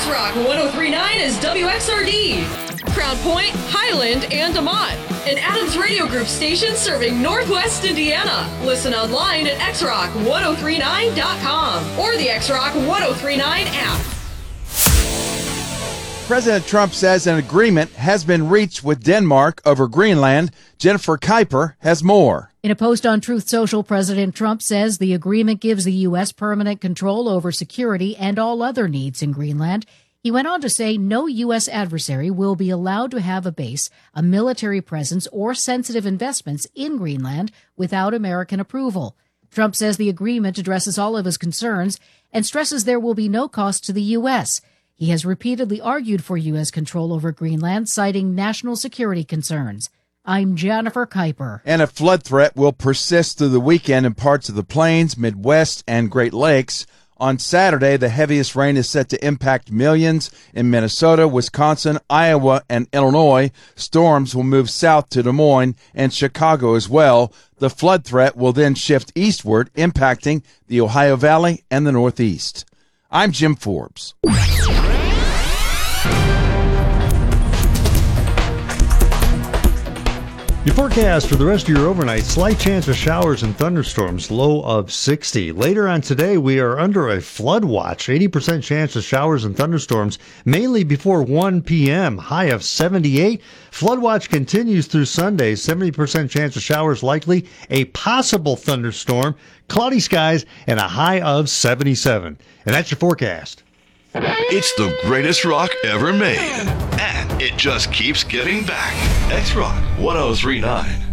X-Rock 103.9 is WXRD. Crown Point, Highland, and DeMont. An Adams Radio Group station serving Northwest Indiana. Listen online at xrock1039.com or the X-Rock 1039 app. President Trump says an agreement has been reached with Denmark over Greenland. Jennifer Kuiper has more. In a post on Truth Social, President Trump says the agreement gives the U.S. permanent control over security and all other needs in Greenland. He went on to say no U.S. adversary will be allowed to have a base, a military presence, or sensitive investments in Greenland without American approval. Trump says the agreement addresses all of his concerns and stresses there will be no cost to the U.S. He has repeatedly argued for U.S. control over Greenland, citing national security concerns. I'm Jennifer Kuiper. And a flood threat will persist through the weekend in parts of the Plains, Midwest, and Great Lakes. On Saturday, the heaviest rain is set to impact millions in Minnesota, Wisconsin, Iowa, and Illinois. Storms will move south to Des Moines and Chicago as well. The flood threat will then shift eastward, impacting the Ohio Valley and the Northeast. I'm Jim Forbes. Your forecast for the rest of your overnight, slight chance of showers and thunderstorms, low of 60. Later on today, we are under a flood watch, 80% chance of showers and thunderstorms, mainly before 1 p.m., high of 78. Flood watch continues through Sunday, 70% chance of showers likely, a possible thunderstorm, cloudy skies, and a high of 77. And that's your forecast. It's the greatest rock ever made, and it just keeps getting back. X-Rock 103.9.